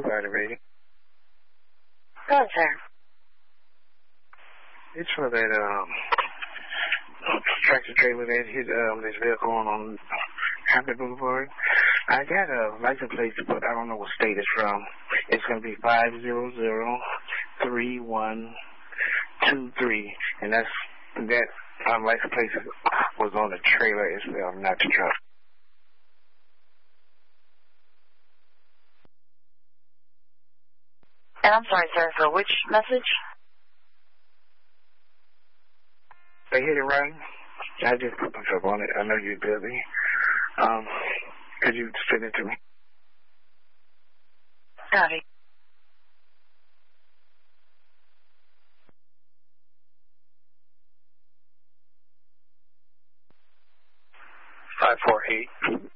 provider rating. Go ahead, sir. It's for that tractor trailer that hit this vehicle on Hampton Boulevard. I got a license plate, but I don't know what state it's from. It's going to be 5003123, and that license plate was on the trailer as well, not the truck. And I'm sorry, sir, for which message? They hit it right. I just put myself on it. I know you're busy. Could you send it to me? Copy. Five 4 8